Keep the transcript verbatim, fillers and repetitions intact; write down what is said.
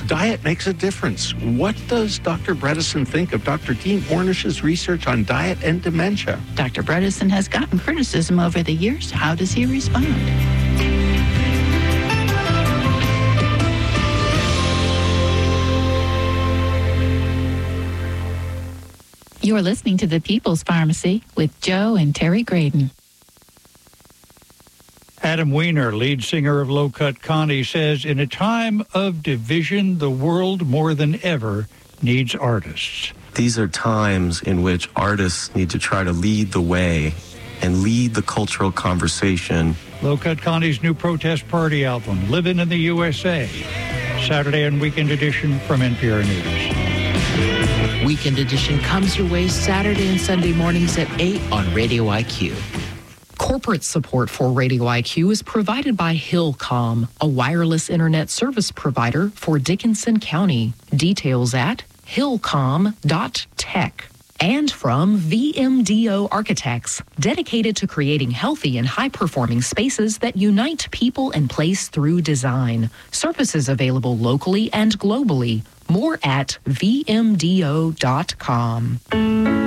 Diet makes a difference. What does Doctor Bredesen think of Doctor Dean Ornish's research on diet and dementia? Doctor Bredesen has gotten criticism over the years. How does he respond? You're listening to the People's Pharmacy with Joe and Terry Graydon. Adam Weiner, lead singer of Low Cut Connie, says, in a time of division, the world more than ever needs artists. These are times in which artists need to try to lead the way and lead the cultural conversation. Low Cut Connie's new protest party album, Living in the U S A. Saturday and Weekend Edition from N P R News. Weekend Edition comes your way Saturday and Sunday mornings at eight on Radio I Q. Corporate support for Radio I Q is provided by Hillcom, a wireless internet service provider for Dickinson County. Details at hillcom dot tech. And from V M D O Architects, dedicated to creating healthy and high-performing spaces that unite people and place through design. Services available locally and globally. More at v m d o dot com.